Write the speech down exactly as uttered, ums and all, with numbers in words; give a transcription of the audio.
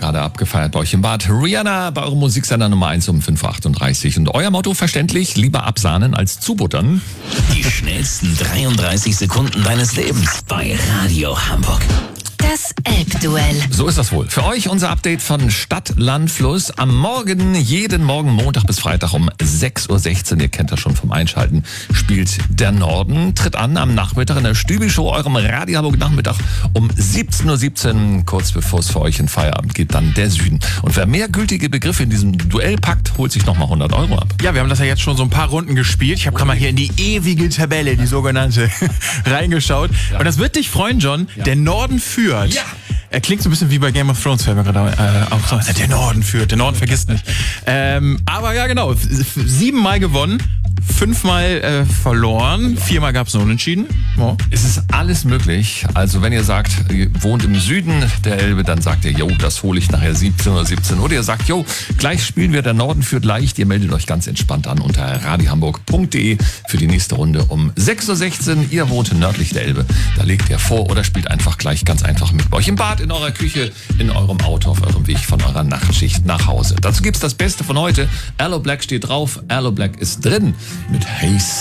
gerade abgefeiert bei euch im Bad. Rihanna bei eurem Musiksender Nummer eins um fünf Uhr achtunddreißig. Und euer Motto verständlich, lieber absahnen als zubuttern. Die schnellsten dreiunddreißig Sekunden deines Lebens bei Radio Hamburg. Das Elbduell. So ist das wohl. Für euch unser Update von Stadt, Land, Fluss. Am Morgen, jeden Morgen, Montag bis Freitag um sechs Uhr sechzehn, ihr kennt das schon vom Einschalten, spielt der Norden. Tritt an am Nachmittag in der Stübi-Show, eurem Radio Hamburg Nachmittag um siebzehn Uhr siebzehn. Kurz bevor es für euch in Feierabend geht, dann der Süden. Und wer mehr gültige Begriffe in diesem Duell packt, holt sich nochmal hundert Euro ab. Ja, wir haben das ja jetzt schon so ein paar Runden gespielt. Ich habe gerade mal hier in die ewige Tabelle, die sogenannte, reingeschaut. Ja. Und das wird dich freuen, John. Ja. Der Norden führt. Ja. Er klingt so ein bisschen wie bei Game of Thrones, fällt mir gerade äh, auch so. Der Norden führt, der Norden vergisst nicht. Ähm, aber ja, genau. Siebenmal gewonnen, fünfmal äh, verloren, viermal gab es einen Unentschieden. Oh. Es ist alles möglich. Also wenn ihr sagt, ihr wohnt im Süden der Elbe, dann sagt ihr, jo, das hole ich nachher siebzehn Uhr siebzehn. Oder ihr sagt, jo, gleich spielen wir, der Norden führt leicht. Ihr meldet euch ganz entspannt an unter radiohamburg punkt de für die nächste Runde um sechs Uhr sechzehn. Ihr wohnt nördlich der Elbe. Da legt ihr vor oder spielt einfach gleich ganz einfach mit bei euch im Bad, in eurer Küche, in eurem Auto, auf eurem Weg von eurer Nachtschicht nach Hause. Dazu gibt's das Beste von heute. Aloe Blacc steht drauf. Aloe Blacc ist drin mit Hey